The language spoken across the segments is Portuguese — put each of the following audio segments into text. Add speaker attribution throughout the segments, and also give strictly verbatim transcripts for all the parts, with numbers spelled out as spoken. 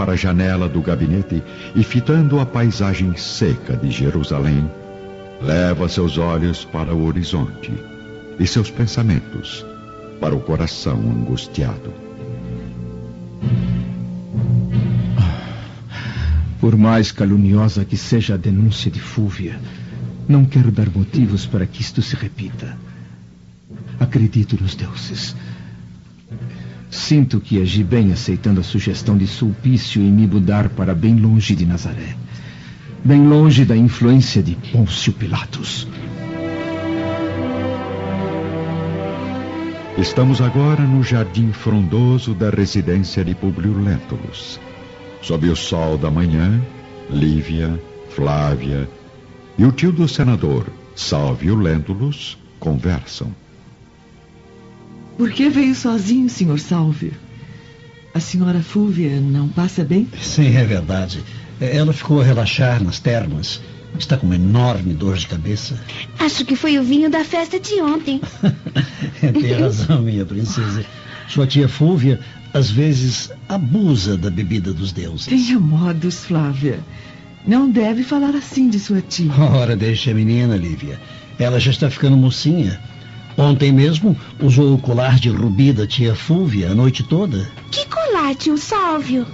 Speaker 1: para a janela do gabinete e, fitando a paisagem seca de Jerusalém, leva seus olhos para o horizonte e seus pensamentos para o coração angustiado.
Speaker 2: Por mais caluniosa que seja a denúncia de Fúvia, não quero dar motivos para que isto se repita. Acredito nos deuses. Sinto que agi bem aceitando a sugestão de Sulpício em me mudar para bem longe de Nazaré. Bem longe da influência de Pôncio Pilatos.
Speaker 1: Estamos agora no jardim frondoso da residência de Públio Lentulus. Sob o sol da manhã, Lívia, Flávia e o tio do senador, Salvio Lentulus, conversam.
Speaker 3: Por que veio sozinho, senhor Salvio? A senhora Fúvia não passa bem?
Speaker 4: Sim, é verdade. Ela ficou a relaxar nas termas. Está com uma enorme dor de cabeça.
Speaker 5: Acho que foi o vinho da festa de ontem.
Speaker 4: Tem razão, minha princesa. Sua tia Fúvia, às vezes, abusa da bebida dos deuses.
Speaker 3: Tenha modos, Flávia. Não deve falar assim de sua tia.
Speaker 4: Ora, deixa a menina, Lívia. Ela já está ficando mocinha. Ontem mesmo usou o colar de rubi da tia Fúvia a noite toda.
Speaker 5: Que colar, tio Salvio?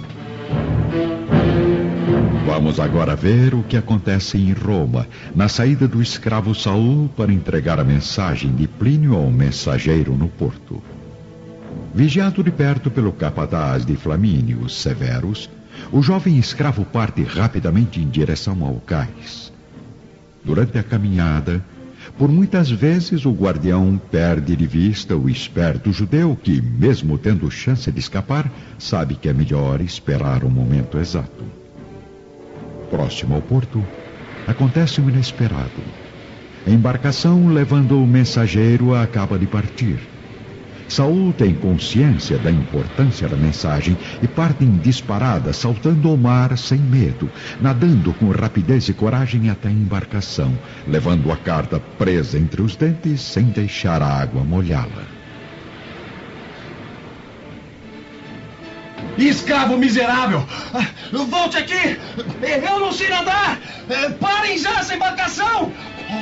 Speaker 1: Vamos agora ver o que acontece em Roma, na saída do escravo Saul para entregar a mensagem de Plínio ao mensageiro no porto. Vigiado de perto pelo capataz de Flamínio, Severus, o jovem escravo parte rapidamente em direção ao cais. Durante a caminhada, por muitas vezes o guardião perde de vista o esperto judeu que, mesmo tendo chance de escapar, sabe que é melhor esperar o momento exato. Próximo ao porto, acontece o inesperado. A embarcação levando o mensageiro acaba de partir. Saul tem consciência da importância da mensagem e parte em disparada, saltando ao mar sem medo, nadando com rapidez e coragem até a embarcação, levando a carta presa entre os dentes sem deixar a água molhá-la.
Speaker 6: Escravo miserável! Volte aqui! Eu não sei nadar! Parem já essa embarcação!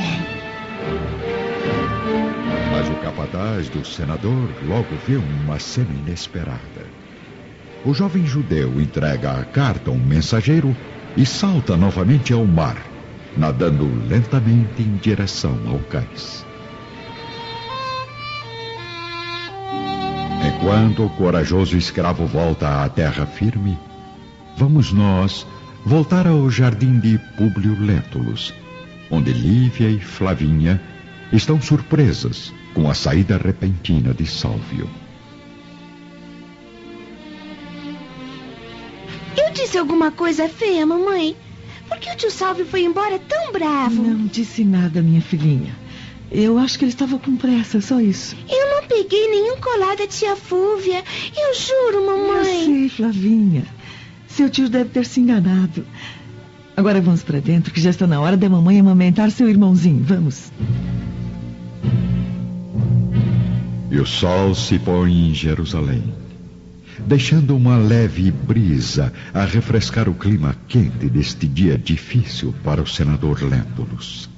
Speaker 1: Mas o capataz do senador logo viu uma cena inesperada. O jovem judeu entrega a carta a um mensageiro e salta novamente ao mar, nadando lentamente em direção ao cais. Enquanto o corajoso escravo volta à terra firme, vamos nós voltar ao jardim de Públio Lentulus, onde Lívia e Flavinha estão surpresas com a saída repentina de Salvio.
Speaker 5: Eu disse alguma coisa feia, mamãe? Por que o tio Salvio foi embora tão bravo?
Speaker 3: Não disse nada, minha filhinha. Eu acho que ele estava com pressa, só isso.
Speaker 5: Eu não peguei nenhum colar da tia Fúvia. Eu juro, mamãe.
Speaker 3: Eu sei, Flavinha. Seu tio deve ter se enganado. Agora vamos para dentro, que já está na hora da mamãe amamentar seu irmãozinho. Vamos.
Speaker 1: E o sol se põe em Jerusalém, deixando uma leve brisa a refrescar o clima quente deste dia difícil para o senador Lentulus.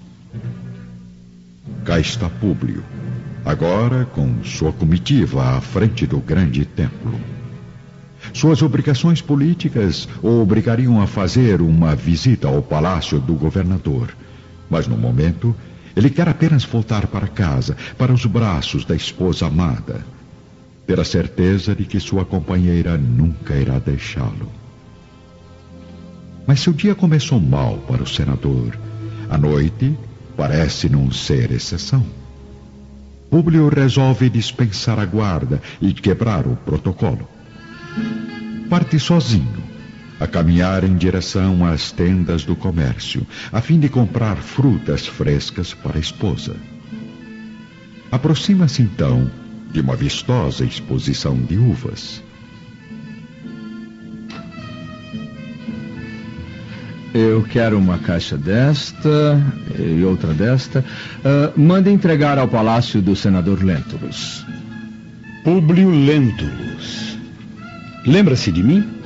Speaker 1: Cá está Públio, agora com sua comitiva à frente do grande templo. Suas obrigações políticas o obrigariam a fazer uma visita ao palácio do governador, mas no momento ele quer apenas voltar para casa, para os braços da esposa amada, ter a certeza de que sua companheira nunca irá deixá-lo. Mas se o dia começou mal para o senador, a noite parece não ser exceção. Públio resolve dispensar a guarda e quebrar o protocolo. Parte sozinho, a caminhar em direção às tendas do comércio, a fim de comprar frutas frescas para a esposa. Aproxima-se então de uma vistosa exposição de uvas.
Speaker 2: Eu quero uma caixa desta e outra desta. Uh, manda entregar ao palácio do senador Lentulus.
Speaker 7: Públio Lentulus. Lembra-se de mim?